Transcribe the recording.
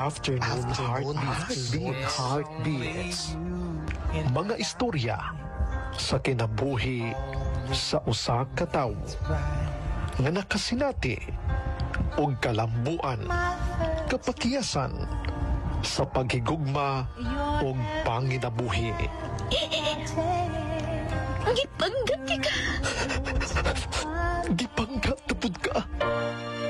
Afternoon Heartbeats. Mga istorya sa kinabuhi sa usa ka tawo nga nakasinati og kalambuan, kapakiyasan sa paghigugma og panginabuhi. Gipanggap ka. Gipanggat tupod ka.